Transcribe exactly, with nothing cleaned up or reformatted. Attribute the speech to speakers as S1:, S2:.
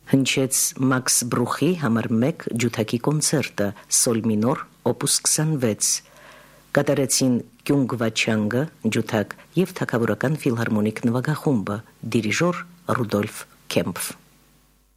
S1: Հնչեց Մաքս Բրուխի համար մեկ ջութակի կոնցերտը սոլ մինոր օպուս քսանվեց։ Կատարեցին Կյունգվաչանգը ջութակ եւ թագավորական ֆիլհարմոնիկ նվագախումբը դիրիժոր Ռուդոլֆ Քեմփ։